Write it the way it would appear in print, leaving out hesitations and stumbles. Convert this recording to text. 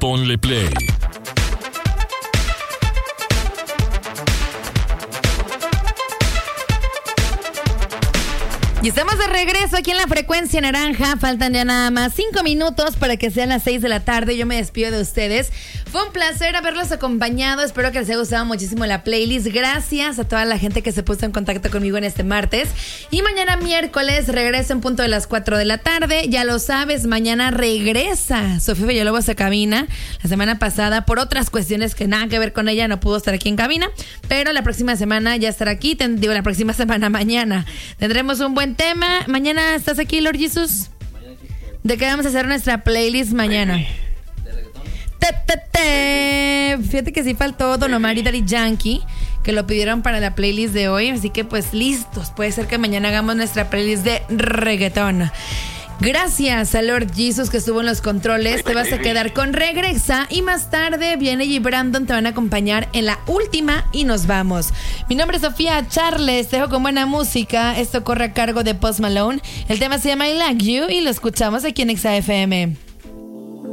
ponle play. Y estamos de regreso aquí en la frecuencia naranja. Faltan ya nada más 5 minutos para que sean las 6 de la tarde. Yo me despido de ustedes. Fue un placer haberlos acompañado. Espero que les haya gustado muchísimo la playlist. Gracias a toda la gente que se puso en contacto conmigo en este martes. Y mañana miércoles regreso en punto de las 4 de la tarde. Ya lo sabes, mañana regresa Sofía Villalobos a cabina. La semana pasada, por otras cuestiones que nada que ver con ella, no pudo estar aquí en cabina. Pero la próxima semana ya estará aquí. La próxima semana, mañana, tendremos un buen tema. Mañana estás aquí, Lord Jesus. ¿De qué vamos a hacer nuestra playlist mañana? Fíjate que sí faltó Don Omar y Daddy Yankee, que lo pidieron para la playlist de hoy. Así que pues listos. Puede ser que mañana hagamos nuestra playlist de reggaetón. Gracias a Lord Jesus que estuvo en los controles. Te vas a quedar con Regresa. Y más tarde viene y Brandon te van a acompañar en la última y nos vamos. Mi nombre es Sofía Charles. Te dejo con buena música. Esto corre a cargo de Post Malone. El tema se llama I Like You y lo escuchamos aquí en XAFM.